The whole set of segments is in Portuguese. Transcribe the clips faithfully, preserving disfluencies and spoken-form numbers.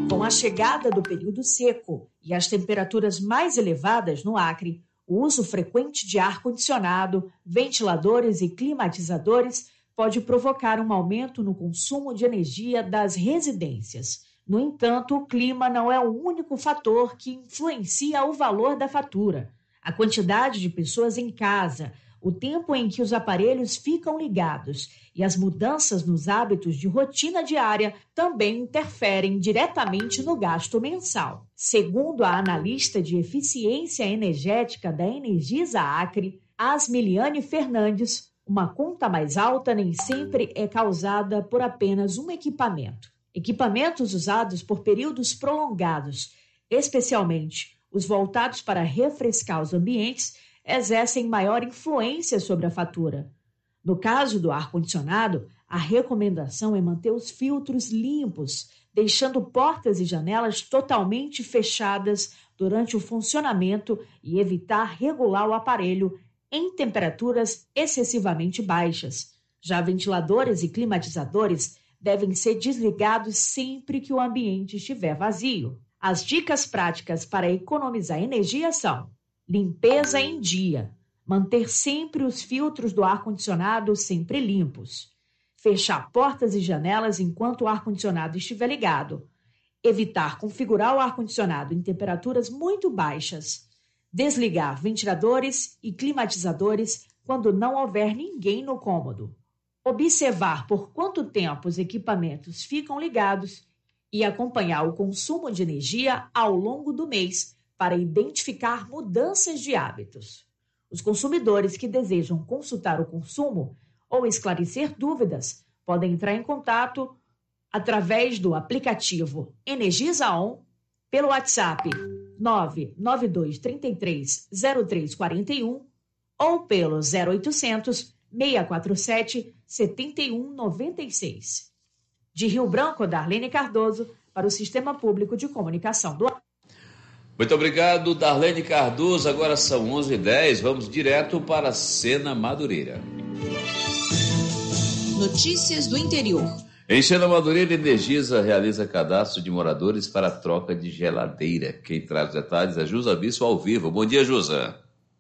Com a chegada do período seco e as temperaturas mais elevadas no Acre, o uso frequente de ar-condicionado, ventiladores e climatizadores pode provocar um aumento no consumo de energia das residências. No entanto, o clima não é o único fator que influencia o valor da fatura. A quantidade de pessoas em casa, o tempo em que os aparelhos ficam ligados e as mudanças nos hábitos de rotina diária também interferem diretamente no gasto mensal. Segundo a analista de eficiência energética da Energisa Acre, Asmiliane Fernandes, uma conta mais alta nem sempre é causada por apenas um equipamento. Equipamentos usados por períodos prolongados, especialmente os voltados para refrescar os ambientes, exercem maior influência sobre a fatura. No caso do ar-condicionado, a recomendação é manter os filtros limpos, deixando portas e janelas totalmente fechadas durante o funcionamento e evitar regular o aparelho em temperaturas excessivamente baixas. Já ventiladores e climatizadores devem ser desligados sempre que o ambiente estiver vazio. As dicas práticas para economizar energia são: limpeza em dia, manter sempre os filtros do ar-condicionado sempre limpos, fechar portas e janelas enquanto o ar-condicionado estiver ligado, evitar configurar o ar-condicionado em temperaturas muito baixas, desligar ventiladores e climatizadores quando não houver ninguém no cômodo, observar por quanto tempo os equipamentos ficam ligados e acompanhar o consumo de energia ao longo do mês para identificar mudanças de hábitos. Os consumidores que desejam consultar o consumo ou esclarecer dúvidas podem entrar em contato através do aplicativo Energisa On, pelo WhatsApp nove nove dois três três zero três quatro um ou pelo zero oitocentos, seis quatro sete, sete um nove seis. De Rio Branco, Darlene Cardoso, para o Sistema Público de Comunicação do Acre. Muito obrigado, Darlene Cardoso. Agora são onze e dez, vamos direto para Sena Madureira. Notícias do interior. Em Sena Madureira, Energisa realiza cadastro de moradores para a troca de geladeira. Quem traz os detalhes é Jusa Bispo ao vivo. Bom dia, Jusa.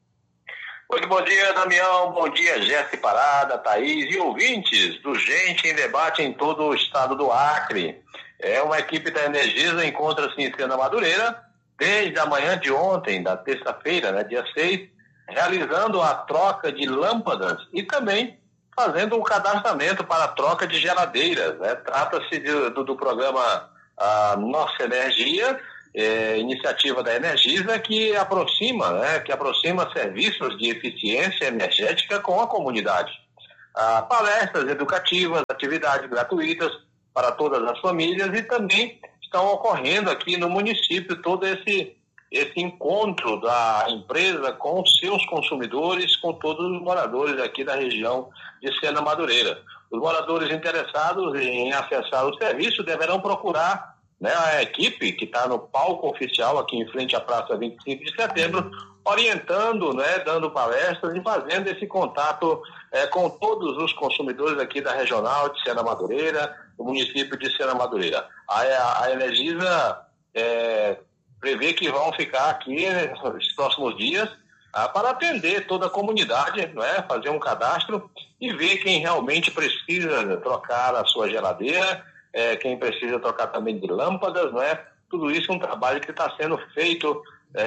Muito bom dia, Damião. Bom dia, Jéssica Parada, Thaís e ouvintes do Gente em Debate em todo o estado do Acre. É uma equipe da Energisa encontra-se em Sena Madureira desde a manhã de ontem, da terça-feira, né, dia seis, realizando a troca de lâmpadas e também fazendo um cadastramento para a troca de geladeiras, né? Trata-se de, do, do programa a Nossa Energia, é, iniciativa da Energisa, que aproxima, né, que aproxima serviços de eficiência energética com a comunidade. Ah, palestras educativas, atividades gratuitas para todas as famílias e também estão ocorrendo aqui no município todo esse, esse encontro da empresa com os seus consumidores, com todos os moradores aqui da região de Sena Madureira. Os moradores interessados em acessar o serviço deverão procurar, né, a equipe que está no palco oficial aqui em frente à Praça vinte e cinco de setembro, orientando, né, dando palestras e fazendo esse contato é, com todos os consumidores aqui da regional de Sena Madureira, do município de Sena Madureira. A, a, a Energisa é, prevê que vão ficar aqui nos próximos dias ah, para atender toda a comunidade, não é? Fazer um cadastro e ver quem realmente precisa trocar a sua geladeira, é, quem precisa trocar também de lâmpadas, não é? Tudo isso é um trabalho que está sendo feito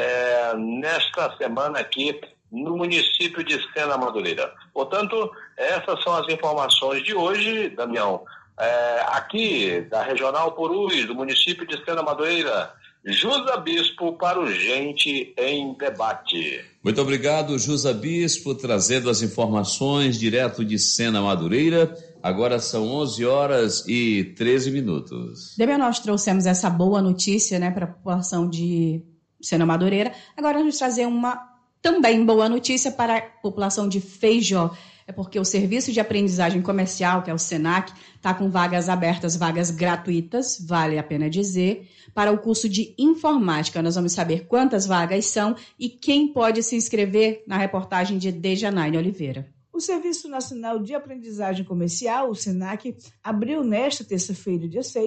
é, nesta semana aqui no município de Sena Madureira. Portanto, essas são as informações de hoje, Damião. É, aqui da Regional Purus, do município de Sena Madureira, Jusa Bispo para o Gente em Debate. Muito obrigado, Jusa Bispo, trazendo as informações direto de Sena Madureira. Agora são onze horas e treze minutos. Demian, nós trouxemos essa boa notícia, né, para a população de Sena Madureira. Agora vamos trazer uma também boa notícia para a população de Feijó. É porque o Serviço de Aprendizagem Comercial, que é o SENAC, está com vagas abertas, vagas gratuitas, vale a pena dizer, para o curso de Informática. Nós vamos saber quantas vagas são e quem pode se inscrever na reportagem de Dejanaine Oliveira. O Serviço Nacional de Aprendizagem Comercial, o SENAC, abriu nesta terça-feira, dia seis,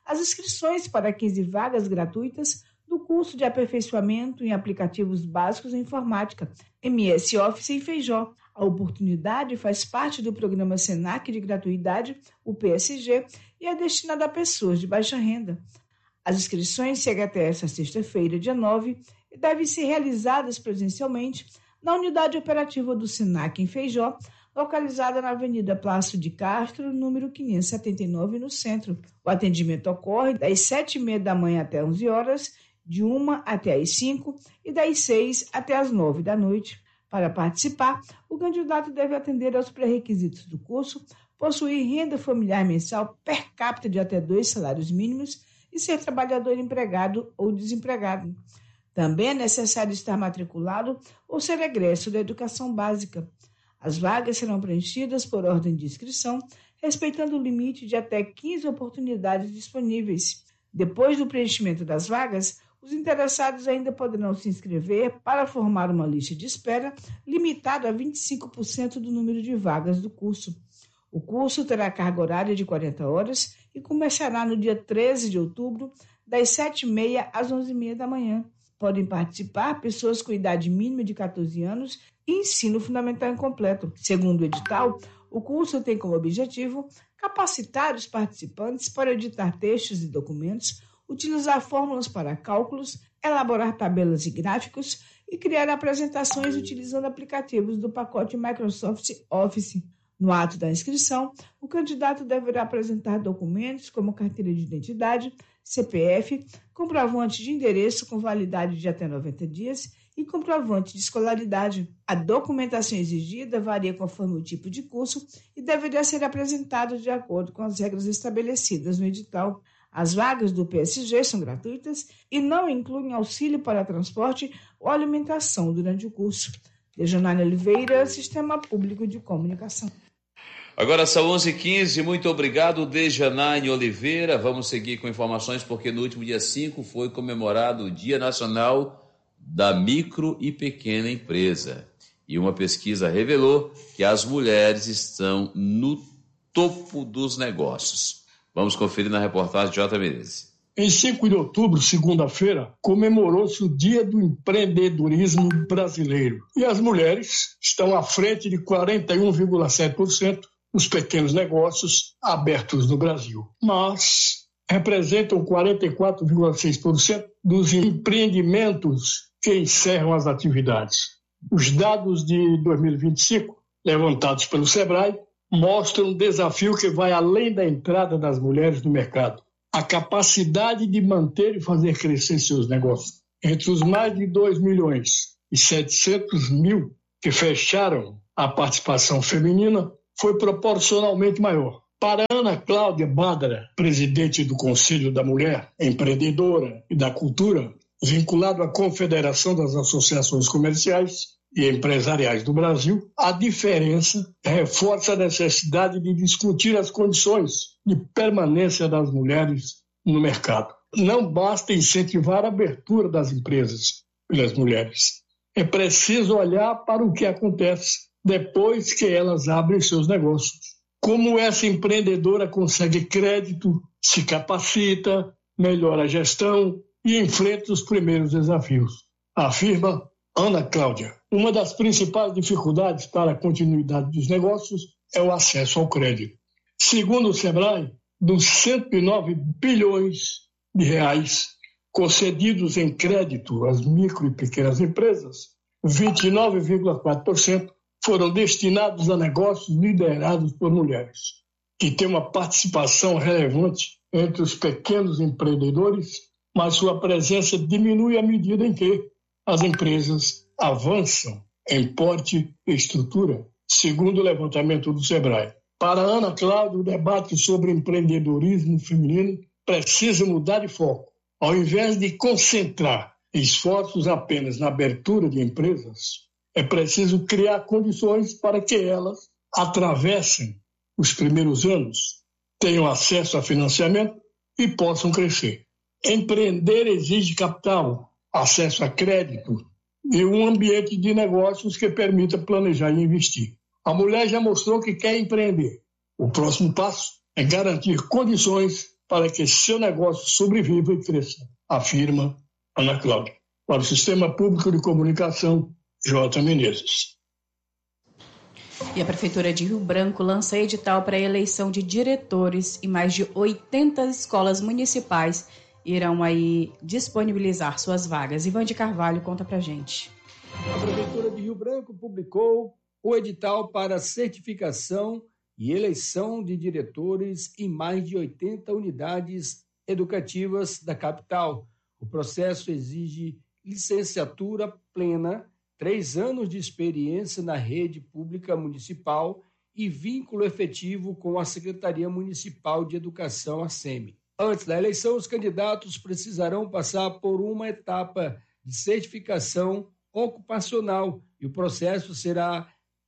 as inscrições para quinze vagas gratuitas do curso de aperfeiçoamento em aplicativos básicos em informática, M S Office em Feijó. A oportunidade faz parte do programa Senac de gratuidade, o P S G, e é destinada a pessoas de baixa renda. As inscrições seguem até esta sexta-feira, dia nove, e devem ser realizadas presencialmente na unidade operativa do Senac em Feijó, localizada na Avenida Plácido de Castro, número quinhentos e setenta e nove, no centro. O atendimento ocorre das sete e meia da manhã até onze horas, de uma até as cinco e das seis até as nove da noite. Para participar, o candidato deve atender aos pré-requisitos do curso, possuir renda familiar mensal per capita de até dois salários mínimos e ser trabalhador empregado ou desempregado. Também é necessário estar matriculado ou ser egresso da educação básica. As vagas serão preenchidas por ordem de inscrição, respeitando o limite de até quinze oportunidades disponíveis. Depois do preenchimento das vagas, os interessados ainda poderão se inscrever para formar uma lista de espera limitada a vinte e cinco por cento do número de vagas do curso. O curso terá carga horária de quarenta horas e começará no dia treze de outubro, das sete e meia às onze e meia da manhã. Podem participar pessoas com idade mínima de catorze anos e ensino fundamental incompleto. Segundo o edital, o curso tem como objetivo capacitar os participantes para editar textos e documentos, utilizar fórmulas para cálculos, elaborar tabelas e gráficos e criar apresentações utilizando aplicativos do pacote Microsoft Office. No ato da inscrição, o candidato deverá apresentar documentos como carteira de identidade, C P F, comprovante de endereço com validade de até noventa dias e comprovante de escolaridade. A documentação exigida varia conforme o tipo de curso e deverá ser apresentada de acordo com as regras estabelecidas no edital. As vagas do P S G são gratuitas e não incluem auxílio para transporte ou alimentação durante o curso. Dejanane Oliveira, Sistema Público de Comunicação. Agora são onze e quinze, muito obrigado, Dejanane Oliveira. Vamos seguir com informações porque no último dia cinco foi comemorado o Dia Nacional da Micro e Pequena Empresa. E uma pesquisa revelou que as mulheres estão no topo dos negócios. Vamos conferir na reportagem de J. Menezes. Em cinco de outubro, segunda-feira, comemorou-se o Dia do Empreendedorismo Brasileiro. E as mulheres estão à frente de quarenta e um vírgula sete por cento dos pequenos negócios abertos no Brasil. Mas representam quarenta e quatro vírgula seis por cento dos empreendimentos que encerram as atividades. Os dados de dois mil e vinte e cinco, levantados pelo Sebrae, mostram um desafio que vai além da entrada das mulheres no mercado. A capacidade de manter e fazer crescer seus negócios. Entre os mais de dois milhões e setecentos mil que fecharam a participação feminina, foi proporcionalmente maior. Para Ana Cláudia Badra, presidente do Conselho da Mulher, empreendedora e da Cultura, vinculado à Confederação das Associações Comerciais e Empresariais do Brasil, a diferença reforça a necessidade de discutir as condições de permanência das mulheres no mercado. Não basta incentivar a abertura das empresas pelas mulheres. É preciso olhar para o que acontece depois que elas abrem seus negócios. Como essa empreendedora consegue crédito, se capacita, melhora a gestão e enfrenta os primeiros desafios. Afirma Ana Cláudia. Uma das principais dificuldades para a continuidade dos negócios é o acesso ao crédito. Segundo o Sebrae, dos cento e nove bilhões de reais concedidos em crédito às micro e pequenas empresas, vinte e nove vírgula quatro por cento foram destinados a negócios liderados por mulheres, que têm uma participação relevante entre os pequenos empreendedores, mas sua presença diminui à medida em que as empresas avançam em porte e estrutura, segundo o levantamento do Sebrae. Para Ana Cláudia, o debate sobre empreendedorismo feminino precisa mudar de foco. Ao invés de concentrar esforços apenas na abertura de empresas, é preciso criar condições para que elas atravessem os primeiros anos, tenham acesso a financiamento e possam crescer. Empreender exige capital, acesso a crédito e um ambiente de negócios que permita planejar e investir. A mulher já mostrou que quer empreender. O próximo passo é garantir condições para que seu negócio sobreviva e cresça, afirma Ana Cláudia. Para o Sistema Público de Comunicação, J. Menezes. E a Prefeitura de Rio Branco lança edital para a eleição de diretores e mais de oitenta escolas municipais irão aí disponibilizar suas vagas. Ivan de Carvalho conta pra gente. A Prefeitura de Rio Branco publicou o edital para certificação e eleição de diretores em mais de oitenta unidades educativas da capital. O processo exige licenciatura plena, três anos de experiência na rede pública municipal e vínculo efetivo com a Secretaria Municipal de Educação, a SEMI. Antes da eleição, os candidatos precisarão passar por uma etapa de certificação ocupacional e o processo será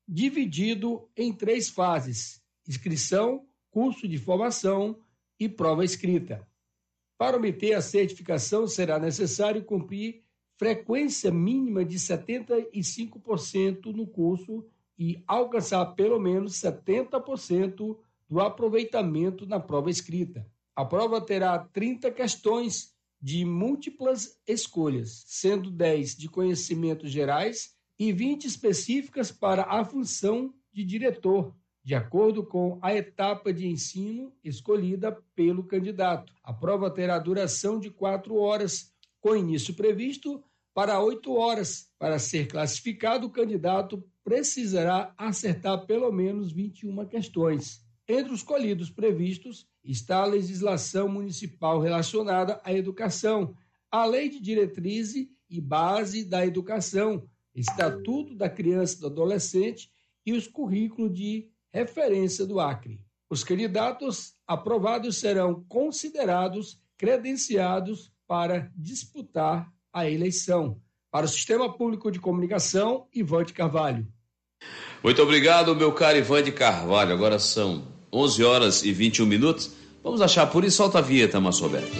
dividido em três fases: inscrição, curso de formação e prova escrita. Para obter a certificação, será necessário cumprir frequência mínima de setenta e cinco por cento no curso e alcançar pelo menos setenta por cento do aproveitamento na prova escrita. A prova terá trinta questões de múltiplas escolhas, sendo dez de conhecimentos gerais e vinte específicas para a função de diretor, de acordo com a etapa de ensino escolhida pelo candidato. A prova terá duração de quatro horas, com início previsto para oito horas. Para ser classificado, o candidato precisará acertar pelo menos vinte e uma questões. Entre os escolhidos previstos está a legislação municipal relacionada à educação, a Lei de Diretriz e Base da Educação, Estatuto da Criança e do Adolescente e os currículos de referência do Acre. Os candidatos aprovados serão considerados credenciados para disputar a eleição. Para o Sistema Público de Comunicação, Ivan de Carvalho. Muito obrigado, meu caro Ivan de Carvalho. Agora são onze horas e vinte e um minutos. Vamos a Chapuri, solta a vinheta, Márcio Roberto.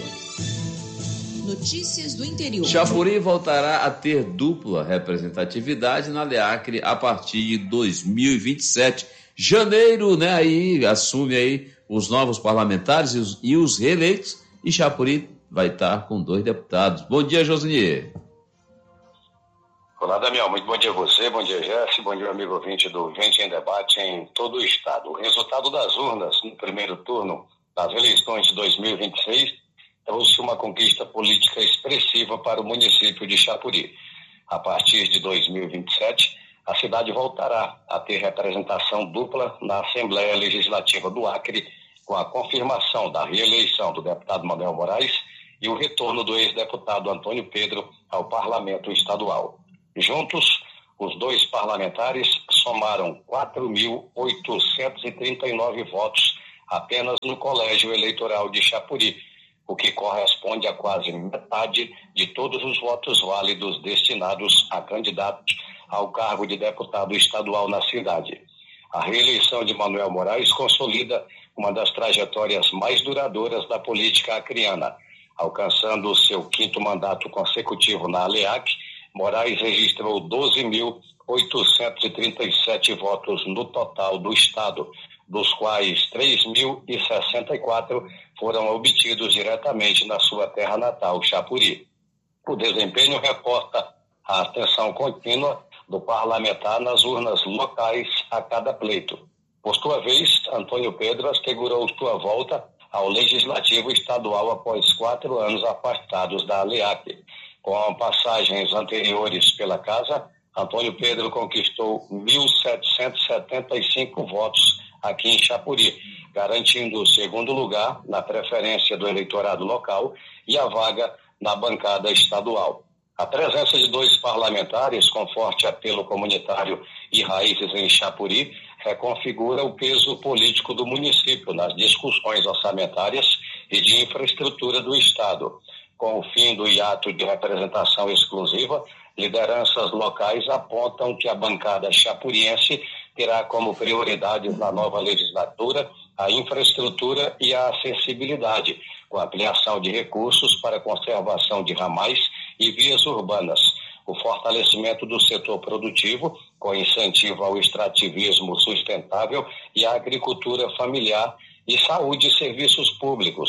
Notícias do interior. Chapuri voltará a ter dupla representatividade na LEACRE a partir de dois mil e vinte e sete. Janeiro, né, aí assume aí os novos parlamentares e os, e os reeleitos, e Chapuri vai estar com dois deputados. Bom dia, Josinier. Olá, Damião. Muito bom dia a você, bom dia, Jesse, bom dia, amigo ouvinte do Gente em Debate em todo o estado. O resultado das urnas no primeiro turno das eleições de dois mil e vinte e seis trouxe uma conquista política expressiva para o município de Chapuri. A partir de dois mil e vinte e sete, a cidade voltará a ter representação dupla na Assembleia Legislativa do Acre, com a confirmação da reeleição do deputado Manuel Moraes e o retorno do ex-deputado Antônio Pedro ao Parlamento Estadual. Juntos, os dois parlamentares somaram quatro mil oitocentos e trinta e nove votos apenas no Colégio Eleitoral de Chapuri, o que corresponde a quase metade de todos os votos válidos destinados a candidatos ao cargo de deputado estadual na cidade. A reeleição de Manuel Moraes consolida uma das trajetórias mais duradouras da política acreana. Alcançando o seu quinto mandato consecutivo na ALEAC, Moraes registrou doze mil oitocentos e trinta e sete votos no total do estado, dos quais três mil e sessenta e quatro foram obtidos diretamente na sua terra natal, Chapuri. O desempenho reporta a atenção contínua do parlamentar nas urnas locais a cada pleito. Por sua vez, Antônio Pedro assegurou sua volta ao Legislativo Estadual após quatro anos afastados da ALEAC. Com passagens anteriores pela casa, Antônio Pedro conquistou mil setecentos e setenta e cinco votos aqui em Chapuri, garantindo o segundo lugar na preferência do eleitorado local e a vaga na bancada estadual. A presença de dois parlamentares com forte apelo comunitário e raízes em Chapuri reconfigura o peso político do município nas discussões orçamentárias e de infraestrutura do Estado. Com o fim do hiato de representação exclusiva, lideranças locais apontam que a bancada chapuriense terá como prioridades na nova legislatura a infraestrutura e a acessibilidade, com ampliação de recursos para conservação de ramais e vias urbanas, o fortalecimento do setor produtivo, com incentivo ao extrativismo sustentável e à agricultura familiar, e saúde e serviços públicos,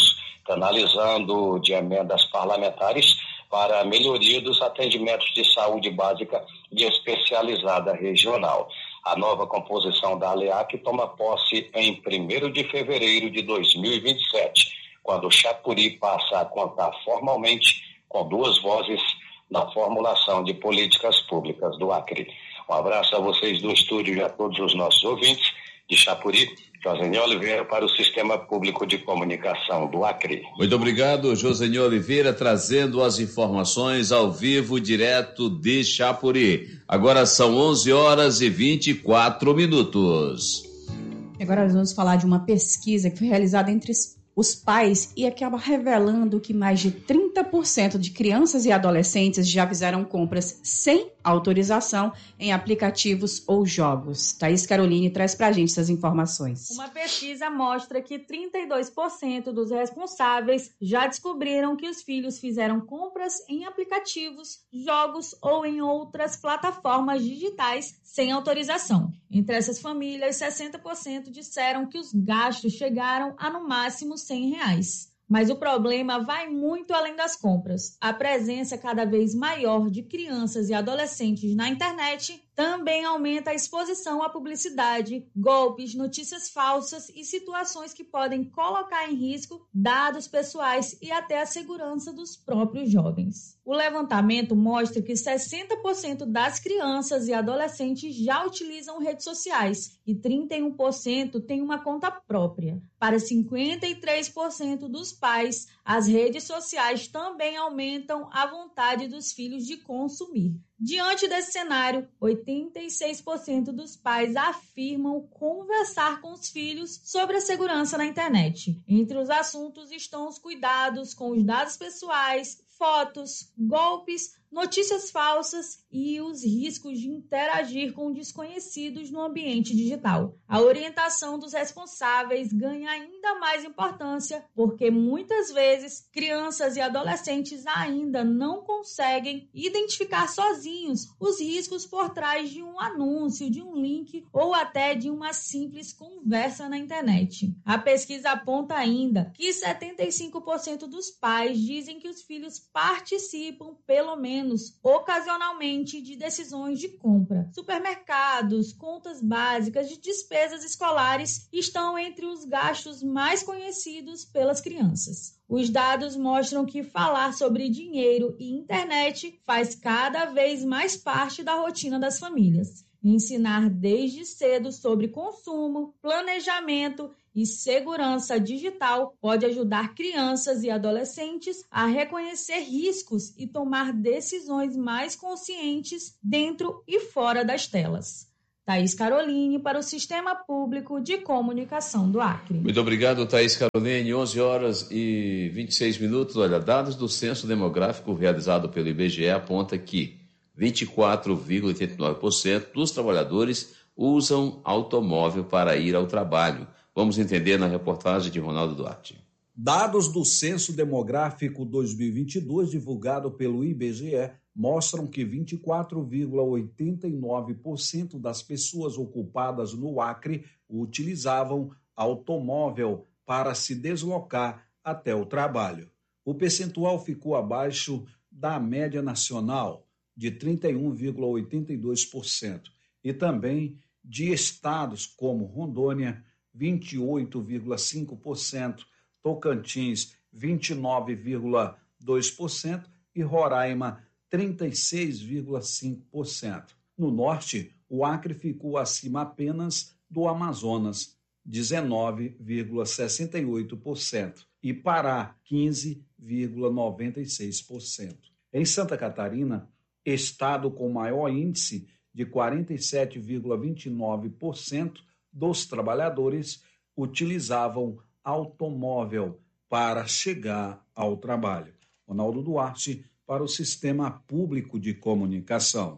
canalizando de emendas parlamentares para a melhoria dos atendimentos de saúde básica e especializada regional. A nova composição da ALEAC toma posse em primeiro de fevereiro de dois mil e vinte e sete, quando o Chapuri passa a contar formalmente com duas vozes na formulação de políticas públicas do Acre. Um abraço a vocês do estúdio e a todos os nossos ouvintes de Chapuri. Joseni Oliveira para o Sistema Público de Comunicação do Acre. Muito obrigado, Joseni Oliveira, trazendo as informações ao vivo, direto de Chapuri. Agora são onze horas e vinte e quatro minutos. Agora nós vamos falar de uma pesquisa que foi realizada entre os pais e acaba revelando que mais de trinta por cento de crianças e adolescentes já fizeram compras sem autorização em aplicativos ou jogos. Thaís Caroline traz pra gente essas informações. Uma pesquisa mostra que trinta e dois por cento dos responsáveis já descobriram que os filhos fizeram compras em aplicativos, jogos ou em outras plataformas digitais sem autorização. Entre essas famílias, sessenta por cento disseram que os gastos chegaram a no máximo cem reais. Mas o problema vai muito além das compras. A presença cada vez maior de crianças e adolescentes na internet também aumenta a exposição à publicidade, golpes, notícias falsas e situações que podem colocar em risco dados pessoais e até a segurança dos próprios jovens. O levantamento mostra que sessenta por cento das crianças e adolescentes já utilizam redes sociais e trinta e um por cento têm uma conta própria. Para cinquenta e três por cento dos pais, as redes sociais também aumentam a vontade dos filhos de consumir. Diante desse cenário, oitenta e seis por cento dos pais afirmam conversar com os filhos sobre a segurança na internet. Entre os assuntos estão os cuidados com os dados pessoais, fotos, golpes, notícias falsas e os riscos de interagir com desconhecidos no ambiente digital. A orientação dos responsáveis ganha ainda mais importância porque muitas vezes crianças e adolescentes ainda não conseguem identificar sozinhos os riscos por trás de um anúncio, de um link ou até de uma simples conversa na internet. A pesquisa aponta ainda que setenta e cinco por cento dos pais dizem que os filhos participam pelo menos ocasionalmente de decisões de compra. Supermercados, contas básicas de despesas escolares estão entre os gastos mais conhecidos pelas crianças. Os dados mostram que falar sobre dinheiro e internet faz cada vez mais parte da rotina das famílias. Ensinar desde cedo sobre consumo, planejamento e segurança digital pode ajudar crianças e adolescentes a reconhecer riscos e tomar decisões mais conscientes dentro e fora das telas. Thaís Caroline para o Sistema Público de Comunicação do Acre. Muito obrigado, Thaís Caroline. onze horas e vinte e seis minutos. Olha, dados do Censo Demográfico realizado pelo I B G E aponta que vinte e quatro vírgula oitenta e nove por cento dos trabalhadores usam automóvel para ir ao trabalho. Vamos entender na reportagem de Ronaldo Duarte. Dados do Censo Demográfico dois mil e vinte e dois, divulgado pelo I B G E, mostram que vinte e quatro vírgula oitenta e nove por cento das pessoas ocupadas no Acre utilizavam automóvel para se deslocar até o trabalho. O percentual ficou abaixo da média nacional, de trinta e um vírgula oitenta e dois por cento, e também de estados como Rondônia, vinte e oito vírgula cinco por cento, Tocantins, vinte e nove vírgula dois por cento e Roraima, trinta e seis vírgula cinco por cento. No norte, o Acre ficou acima apenas do Amazonas, dezenove vírgula sessenta e oito por cento, e Pará, quinze vírgula noventa e seis por cento. Em Santa Catarina, estado com maior índice de quarenta e sete vírgula vinte e nove por cento dos trabalhadores utilizavam automóvel para chegar ao trabalho. Ronaldo Duarte para o Sistema Público de Comunicação.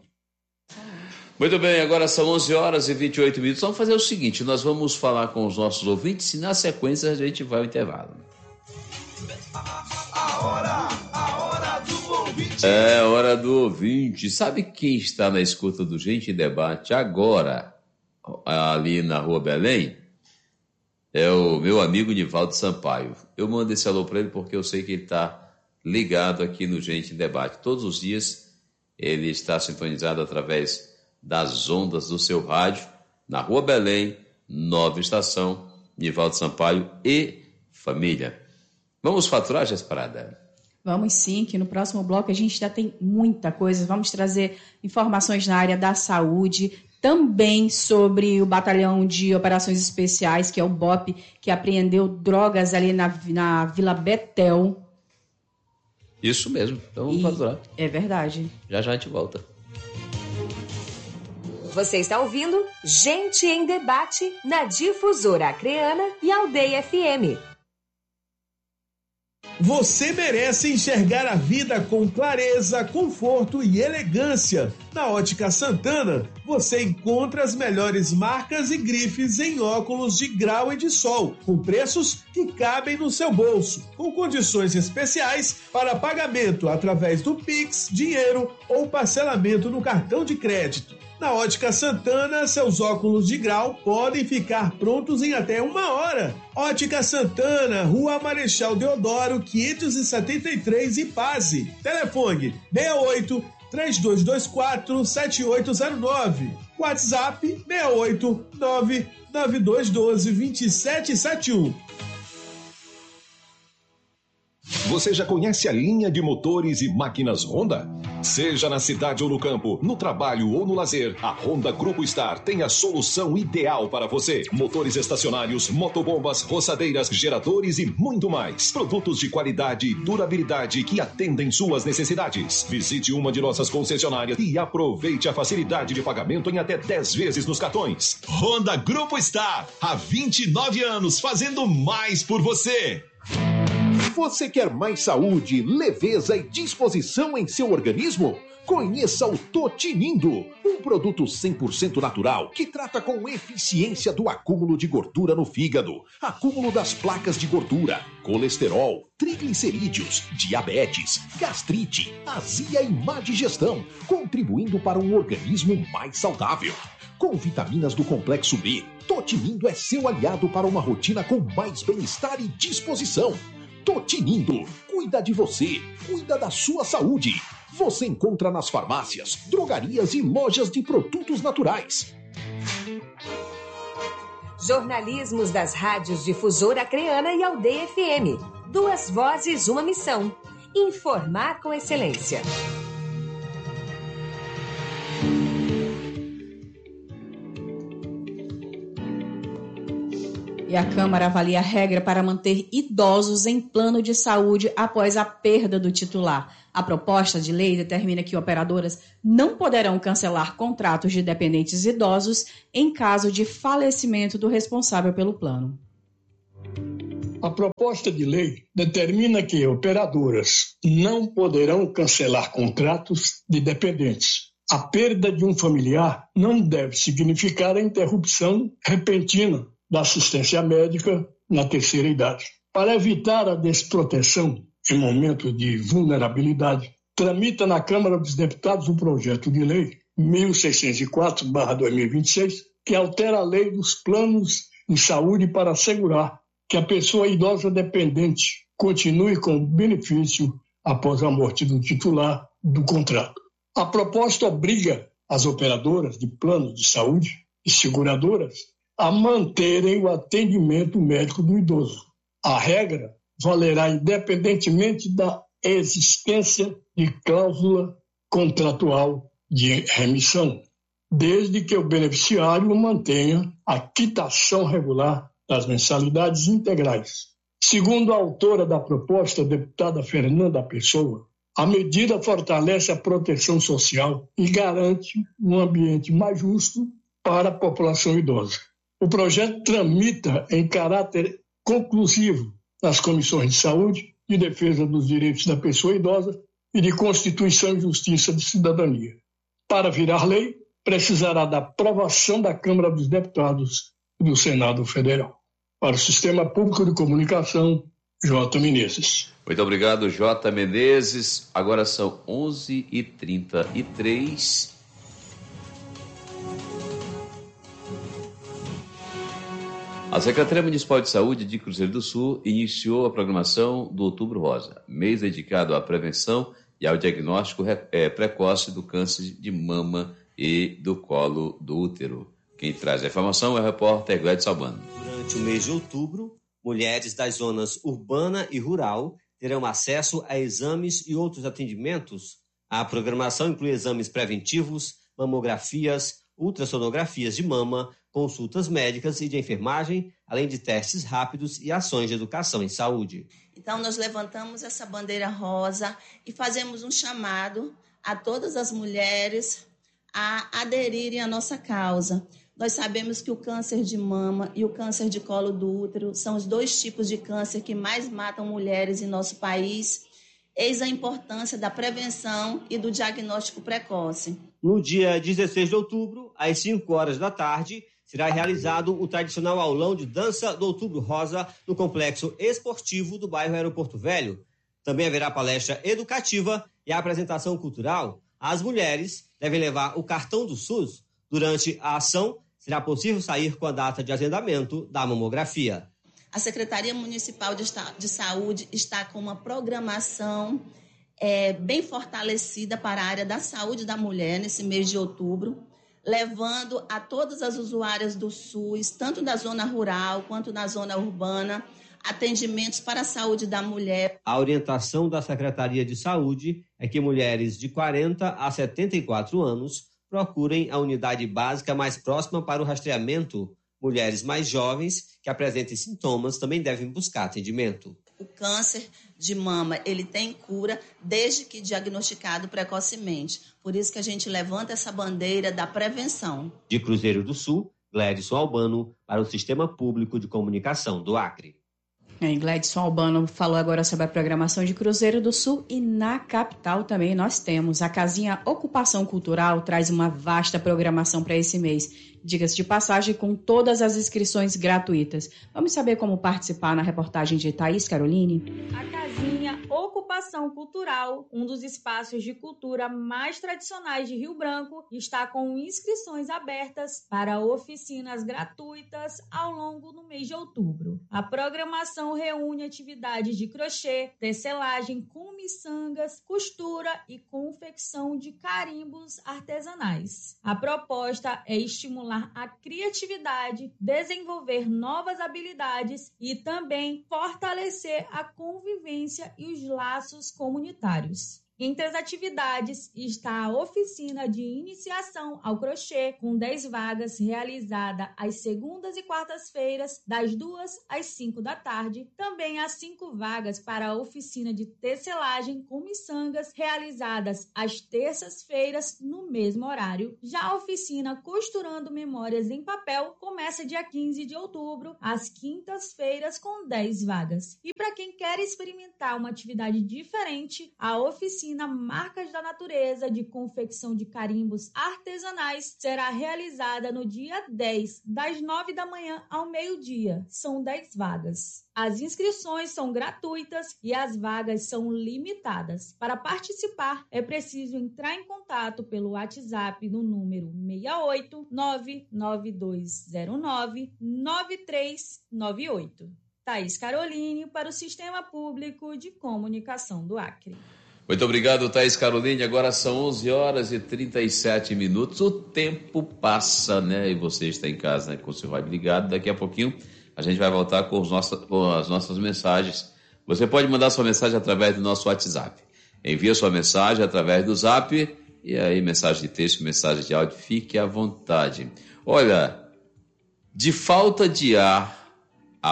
Muito bem, agora são onze horas e vinte e oito minutos. Vamos fazer o seguinte, nós vamos falar com os nossos ouvintes e na sequência a gente vai ao intervalo. A hora, a hora do ouvinte. É, hora do ouvinte. Sabe quem está na escuta do Gente em Debate agora, ali na Rua Belém? é o meu amigo Nivaldo Sampaio. Eu mando esse alô para ele porque eu sei que ele está ligado aqui no Gente em Debate. Todos os dias ele está sintonizado através das ondas do seu rádio, na Rua Belém, Nova Estação, Nivaldo Sampaio e família. Vamos faturar, Jéssica Parada? Vamos sim, que no próximo bloco a gente já tem muita coisa. Vamos trazer informações na área da saúde, também sobre o Batalhão de Operações Especiais, que é o B O P, que apreendeu drogas ali na, na Vila Betel. Isso mesmo, então vamos faturar. É verdade. Já já a gente volta. Você está ouvindo Gente em Debate na Difusora Acreana e Aldeia F M. Você merece enxergar a vida com clareza, conforto e elegância. Na Ótica Santana, você encontra as melhores marcas e grifes em óculos de grau e de sol, com preços que cabem no seu bolso, com condições especiais para pagamento através do Pix, dinheiro ou parcelamento no cartão de crédito. Na Ótica Santana, seus óculos de grau podem ficar prontos em até uma hora. Ótica Santana, Rua Marechal Deodoro, quinhentos e setenta e três, Ipase. Telefone seis oito, três dois dois quatro, sete oito zero nove. WhatsApp seis oito, nove nove dois um dois, dois sete sete um. Você já conhece a linha de motores e máquinas Honda? Seja na cidade ou no campo, no trabalho ou no lazer, a Honda Grupo Star tem a solução ideal para você. Motores estacionários, motobombas, roçadeiras, geradores e muito mais. Produtos de qualidade e durabilidade que atendem suas necessidades. Visite uma de nossas concessionárias e aproveite a facilidade de pagamento em até dez vezes nos cartões. Honda Grupo Star, há vinte e nove anos fazendo mais por você. Você quer mais saúde, leveza e disposição em seu organismo? Conheça o Totinindo, um produto cem por cento natural que trata com eficiência do acúmulo de gordura no fígado, acúmulo das placas de gordura, colesterol, triglicerídeos, diabetes, gastrite, azia e má digestão, contribuindo para um organismo mais saudável. Com vitaminas do complexo B, Totinindo é seu aliado para uma rotina com mais bem-estar e disposição. Totinindo, cuida de você, cuida da sua saúde. Você encontra nas farmácias, drogarias e lojas de produtos naturais. Jornalismos das rádios Difusora Acreana e Aldeia F M. Duas vozes, uma missão. Informar com excelência. E a Câmara avalia a regra para manter idosos em plano de saúde após a perda do titular. A proposta de lei determina que operadoras não poderão cancelar contratos de dependentes idosos em caso de falecimento do responsável pelo plano. A proposta de lei determina que operadoras não poderão cancelar contratos de dependentes. A perda de um familiar não deve significar a interrupção repentina da assistência médica na terceira idade. Para evitar a desproteção em momento de vulnerabilidade, tramita na Câmara dos Deputados o projeto de lei mil seiscentos e quatro barra dois mil e vinte e seis, que altera a lei dos planos de saúde para assegurar que a pessoa idosa dependente continue com o benefício após a morte do titular do contrato. A proposta obriga as operadoras de planos de saúde e seguradoras a manterem o atendimento médico do idoso. A regra valerá independentemente da existência de cláusula contratual de remissão, desde que o beneficiário mantenha a quitação regular das mensalidades integrais. Segundo a autora da proposta, a deputada Fernanda Pessoa, a medida fortalece a proteção social e garante um ambiente mais justo para a população idosa. O projeto tramita em caráter conclusivo nas comissões de saúde, de defesa dos direitos da pessoa idosa e de Constituição e Justiça de Cidadania. Para virar lei, precisará da aprovação da Câmara dos Deputados e do Senado Federal. Para o Sistema Público de Comunicação, J. Menezes. Muito obrigado, J. Menezes. Agora são onze e trinta e três. A Secretaria Municipal de Saúde de Cruzeiro do Sul iniciou a programação do Outubro Rosa, mês dedicado à prevenção e ao diagnóstico é, precoce do câncer de mama e do colo do útero. Quem traz a informação é o repórter Gladys Albano. Durante o mês de outubro, mulheres das zonas urbana e rural terão acesso a exames e outros atendimentos. A programação inclui exames preventivos, mamografias, ultrassonografias de mama, consultas médicas e de enfermagem, além de testes rápidos e ações de educação em saúde. Então, nós levantamos essa bandeira rosa e fazemos um chamado a todas as mulheres a aderirem à nossa causa. Nós sabemos que o câncer de mama e o câncer de colo do útero são os dois tipos de câncer que mais matam mulheres em nosso país. Eis a importância da prevenção e do diagnóstico precoce. No dia dezesseis de outubro, às cinco horas da tarde, será realizado o tradicional aulão de dança do Outubro Rosa no Complexo Esportivo do bairro Aeroporto Velho. Também haverá palestra educativa e apresentação cultural. As mulheres devem levar o cartão do SUS. Durante a ação, será possível sair com a data de agendamento da mamografia. A Secretaria Municipal de Saúde está com uma programação é, bem fortalecida para a área da saúde da mulher nesse mês de outubro, levando a todas as usuárias do SUS, tanto da zona rural quanto na zona urbana, atendimentos para a saúde da mulher. A orientação da Secretaria de Saúde é que mulheres de quarenta a setenta e quatro anos procurem a unidade básica mais próxima para o rastreamento. Mulheres mais jovens que apresentem sintomas também devem buscar atendimento. O câncer de mama, ele tem cura desde que diagnosticado precocemente. Por isso que a gente levanta essa bandeira da prevenção. De Cruzeiro do Sul, Gladys Albano, para o Sistema Público de Comunicação do Acre. É, Gladson Albano falou agora sobre a programação de Cruzeiro do Sul e na capital também nós temos. A Casinha Ocupação Cultural traz uma vasta programação para esse mês. Diga-se de passagem, com todas as inscrições gratuitas. Vamos saber como participar na reportagem de Thaís Caroline? A Casinha Ocupação Cultural, um dos espaços de cultura mais tradicionais de Rio Branco, está com inscrições abertas para oficinas gratuitas ao longo do mês de outubro. A programação reúne atividades de crochê, tecelagem com miçangas, costura e confecção de carimbos artesanais. A proposta é estimular a criatividade, desenvolver novas habilidades e também fortalecer a convivência e os laços comunitários. Entre as atividades está a oficina de iniciação ao crochê, com dez vagas, realizada às segundas e quartas-feiras, das duas às cinco da tarde. Também há cinco vagas para a oficina de tecelagem com miçangas, realizadas às terças-feiras, no mesmo horário. Já a oficina Costurando Memórias em Papel começa dia quinze de outubro, às quintas-feiras, com dez vagas. E para quem quer experimentar uma atividade diferente, a oficina Marcas da Natureza de confecção de carimbos artesanais será realizada no dia dez, das nove da manhã ao meio-dia. São dez vagas. As inscrições são gratuitas e as vagas são limitadas. Para participar, é preciso entrar em contato pelo WhatsApp no número seis oito nove nove dois zero nove nove três nove oito. Thaís Caroline para o Sistema Público de Comunicação do Acre. Muito obrigado, Thaís Caroline. Agora são onze horas e trinta e sete minutos. O tempo passa, né? E você está em casa, né, com o seu rádio ligado. Daqui a pouquinho a gente vai voltar com, os nossas, com as nossas mensagens. Você pode mandar sua mensagem através do nosso WhatsApp. Envie sua mensagem através do Zap. E aí, mensagem de texto, mensagem de áudio. Fique à vontade. Olha, de falta de ar a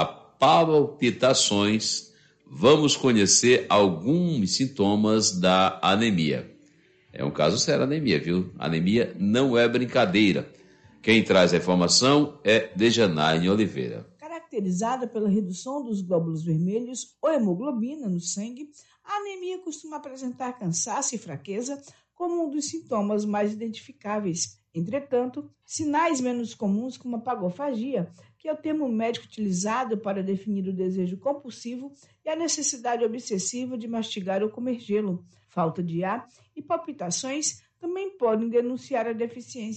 palpitações, vamos conhecer alguns sintomas da anemia. É um caso sério, anemia, viu? Anemia não é brincadeira. Quem traz a informação é Dejanaine Oliveira. Caracterizada pela redução dos glóbulos vermelhos ou hemoglobina no sangue, a anemia costuma apresentar cansaço e fraqueza como um dos sintomas mais identificáveis. Entretanto, sinais menos comuns como a pagofagia, que é o termo médico utilizado para definir o desejo compulsivo e a necessidade obsessiva de mastigar ou comer gelo, falta de ar e palpitações também podem denunciar a deficiência. O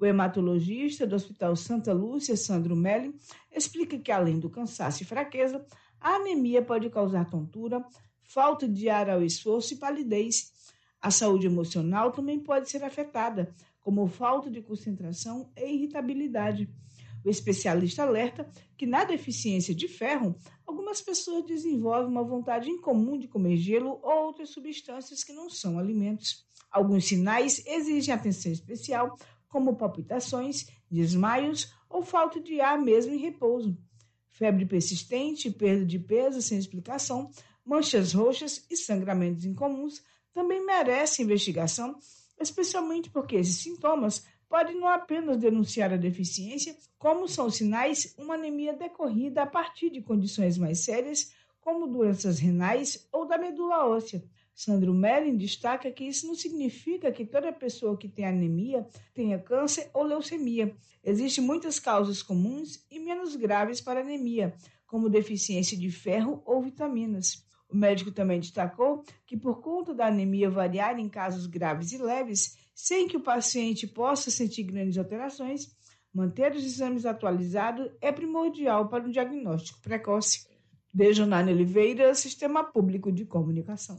O hematologista do Hospital Santa Lúcia, Sandro Melli, explica que, além do cansaço e fraqueza, a anemia pode causar tontura, falta de ar ao esforço e palidez. A saúde emocional também pode ser afetada, como falta de concentração e irritabilidade. O especialista alerta que, na deficiência de ferro, algumas pessoas desenvolvem uma vontade incomum de comer gelo ou outras substâncias que não são alimentos. Alguns sinais exigem atenção especial, como palpitações, desmaios ou falta de ar mesmo em repouso. Febre persistente, perda de peso sem explicação, manchas roxas e sangramentos incomuns também merecem investigação, especialmente porque esses sintomas podem não apenas denunciar a deficiência, como são sinais uma anemia decorrida a partir de condições mais sérias, como doenças renais ou da medula óssea. Sandro Melli destaca que isso não significa que toda pessoa que tem anemia tenha câncer ou leucemia. Existem muitas causas comuns e menos graves para anemia, como deficiência de ferro ou vitaminas. O médico também destacou que, por conta da anemia variar em casos graves e leves, sem que o paciente possa sentir grandes alterações, manter os exames atualizados é primordial para um diagnóstico precoce. Dejanane Oliveira, Sistema Público de Comunicação.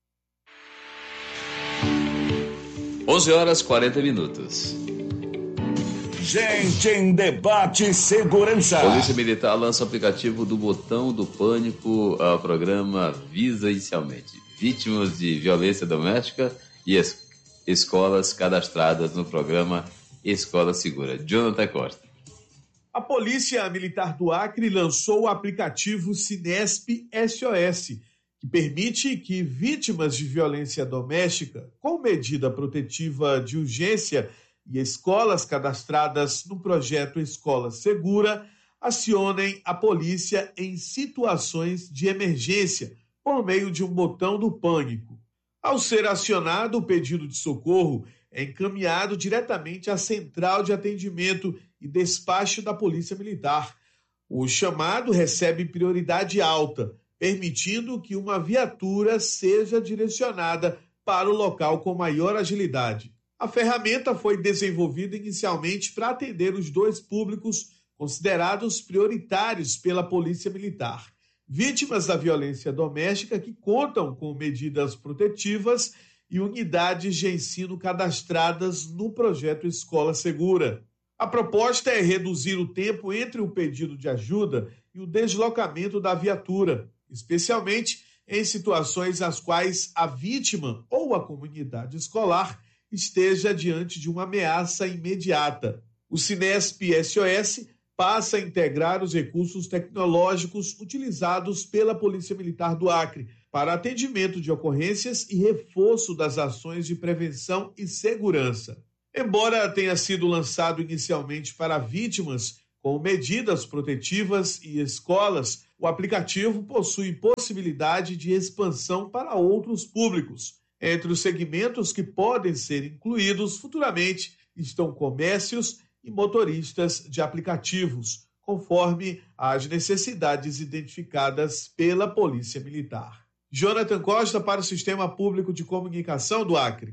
onze horas e quarenta minutos. Gente em Debate Segurança. Polícia Militar lança o aplicativo do Botão do Pânico ao programa Visa Inicialmente. Vítimas de violência doméstica e es- escolas cadastradas no programa Escola Segura. Jonathan Costa. A Polícia Militar do Acre lançou o aplicativo Sinesp S O S, que permite que vítimas de violência doméstica, com medida protetiva de urgência e escolas cadastradas no projeto Escola Segura, acionem a polícia em situações de emergência, por meio de um botão do pânico. Ao ser acionado, o pedido de socorro é encaminhado diretamente à Central de Atendimento e Despacho da Polícia Militar. O chamado recebe prioridade alta, permitindo que uma viatura seja direcionada para o local com maior agilidade. A ferramenta foi desenvolvida inicialmente para atender os dois públicos considerados prioritários pela Polícia Militar: vítimas da violência doméstica que contam com medidas protetivas e unidades de ensino cadastradas no projeto Escola Segura. A proposta é reduzir o tempo entre o pedido de ajuda e o deslocamento da viatura, especialmente em situações nas quais a vítima ou a comunidade escolar esteja diante de uma ameaça imediata. O Sinesp S O S passa a integrar os recursos tecnológicos utilizados pela Polícia Militar do Acre para atendimento de ocorrências e reforço das ações de prevenção e segurança. Embora tenha sido lançado inicialmente para vítimas com medidas protetivas e escolas, o aplicativo possui possibilidade de expansão para outros públicos. Entre os segmentos que podem ser incluídos futuramente estão comércios e motoristas de aplicativos, conforme as necessidades identificadas pela Polícia Militar. Jonathan Costa para o Sistema Público de Comunicação do Acre.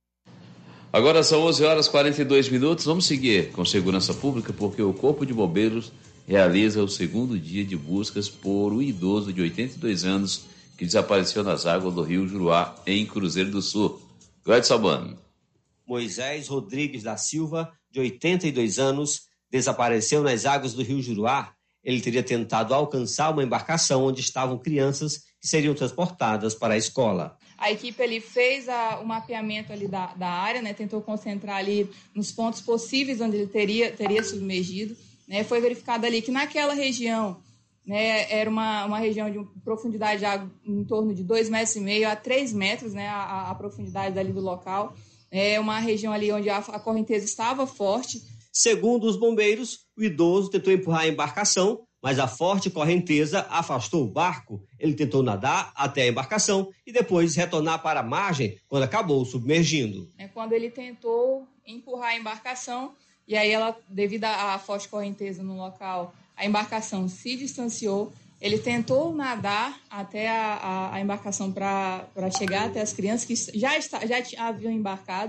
Agora são onze horas e quarenta e dois minutos. Vamos seguir com segurança pública, porque o Corpo de Bombeiros realiza o segundo dia de buscas por um idoso de oitenta e dois anos que desapareceu nas águas do rio Juruá, em Cruzeiro do Sul. Gladys Albano. Moisés Rodrigues da Silva, de oitenta e dois anos, desapareceu nas águas do rio Juruá. Ele teria tentado alcançar uma embarcação onde estavam crianças que seriam transportadas para a escola. A equipe ali fez a, o mapeamento ali da, da área, né, tentou concentrar ali nos pontos possíveis onde ele teria, teria submergido. Né, foi verificado ali que naquela região, né, era uma, uma região de profundidade de água em torno de dois metros e meio a três metros, né, a, a profundidade dali do local. É uma região ali onde a, a correnteza estava forte. Segundo os bombeiros, o idoso tentou empurrar a embarcação, mas a forte correnteza afastou o barco. Ele tentou nadar até a embarcação e depois retornar para a margem quando acabou submergindo. É quando ele tentou empurrar a embarcação, e aí ela, devido à forte correnteza no local, a embarcação se distanciou. Ele tentou nadar até a, a, a embarcação para chegar até as crianças que já, está, já haviam embarcado,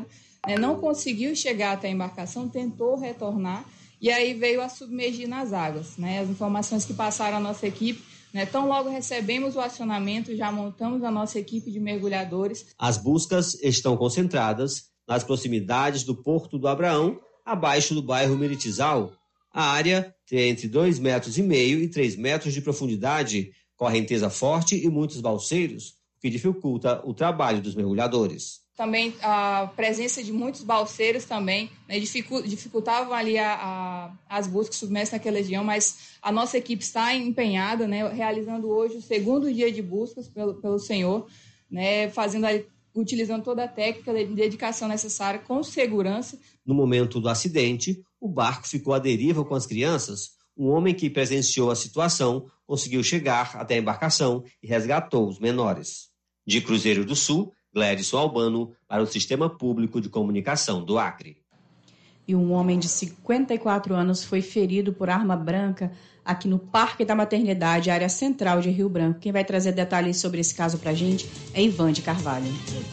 né, não conseguiu chegar até a embarcação, tentou retornar e aí veio a submergir nas águas. Né? As informações que passaram à nossa equipe, né, tão logo recebemos o acionamento, já montamos a nossa equipe de mergulhadores. As buscas estão concentradas nas proximidades do Porto do Abraão, abaixo do bairro Meritizal. A área tem entre dois metros e meio e três metros de profundidade, correnteza forte e muitos balseiros, o que dificulta o trabalho dos mergulhadores. Também a presença de muitos balseiros também, né, dificultavam ali a, a, as buscas submersas naquela região, mas a nossa equipe está empenhada, né, realizando hoje o segundo dia de buscas pelo, pelo Senhor, né, fazendo ali, utilizando toda a técnica de dedicação necessária com segurança. No momento do acidente, o barco ficou à deriva com as crianças. Um homem que presenciou a situação conseguiu chegar até a embarcação e resgatou os menores. De Cruzeiro do Sul, Glédson Albano, para o Sistema Público de Comunicação do Acre. E um homem de cinquenta e quatro anos foi ferido por arma branca aqui no Parque da Maternidade, área central de Rio Branco. Quem vai trazer detalhes sobre esse caso para a gente é Ivan de Carvalho.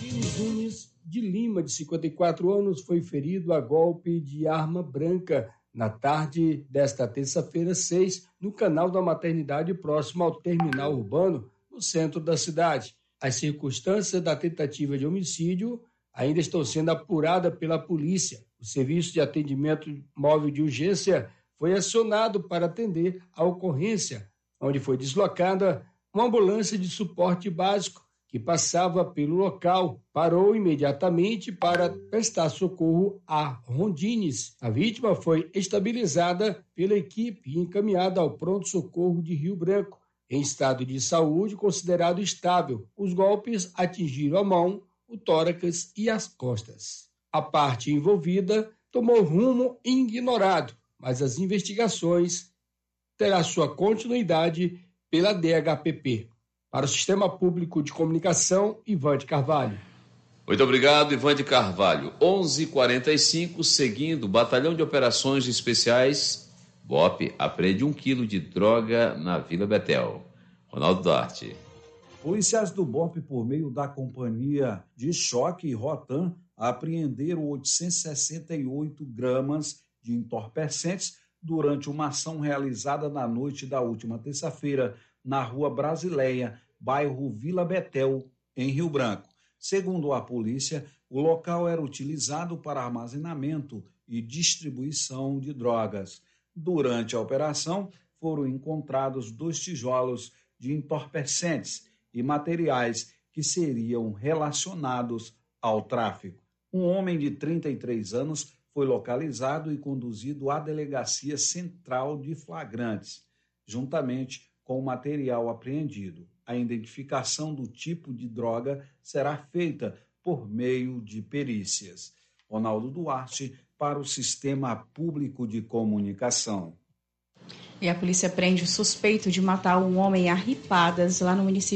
Nunes de Lima, de cinquenta e quatro anos, foi ferido a golpe de arma branca na tarde desta terça-feira, seis, no canal da Maternidade, próximo ao terminal urbano, no centro da cidade. As circunstâncias da tentativa de homicídio ainda estão sendo apuradas pela polícia. O Serviço de Atendimento Móvel de Urgência foi acionado para atender a ocorrência, onde foi deslocada uma ambulância de suporte básico que passava pelo local, parou imediatamente para prestar socorro a Rondines. A vítima foi estabilizada pela equipe e encaminhada ao pronto-socorro de Rio Branco, em estado de saúde considerado estável. Os golpes atingiram a mão, o tórax e as costas. A parte envolvida tomou rumo ignorado, mas as investigações terão sua continuidade pela D H P P. Para o Sistema Público de Comunicação, Ivan de Carvalho. Muito obrigado, Ivan de Carvalho. onze e quarenta e cinco, seguindo, Batalhão de Operações Especiais, B O P, apreende um quilo de droga na Vila Betel. Ronaldo Duarte. Policiais do B O P, por meio da Companhia de Choque e Rotan, apreenderam oitocentos e sessenta e oito gramas de entorpecentes durante uma ação realizada na noite da última terça-feira na Rua Brasileia, bairro Vila Betel, em Rio Branco. Segundo a polícia, o local era utilizado para armazenamento e distribuição de drogas. Durante a operação, foram encontrados dois tijolos de entorpecentes e materiais que seriam relacionados ao tráfico. Um homem de trinta e três anos foi localizado e conduzido à Delegacia Central de Flagrantes, juntamente com o material apreendido. A identificação do tipo de droga será feita por meio de perícias. Ronaldo Duarte, para o Sistema Público de Comunicação. E a polícia prende o suspeito de matar um homem a ripadas lá no município